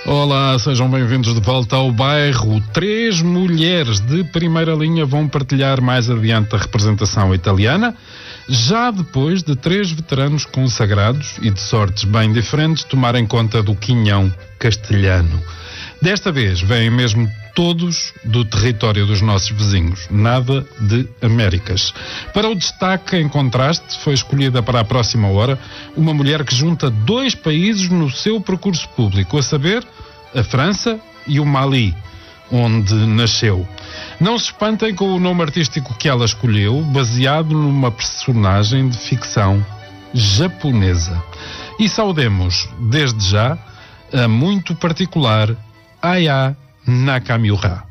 Olá, sejam bem-vindos de volta ao bairro. 3 mulheres de primeira linha vão partilhar mais adiante a representação italiana, já depois de 3 veteranos consagrados e de sortes bem diferentes tomarem conta do quinhão castelhano. Desta vez vêm mesmo todos do território dos nossos vizinhos, nada de Américas. Para o destaque em contraste, foi escolhida para a próxima hora uma mulher que junta 2 países no seu percurso público, a saber, a França e o Mali, onde nasceu. Não se espantem com o nome artístico que ela escolheu, baseado numa personagem de ficção japonesa. E saudemos, desde já, a muito particular Aya Nakamura.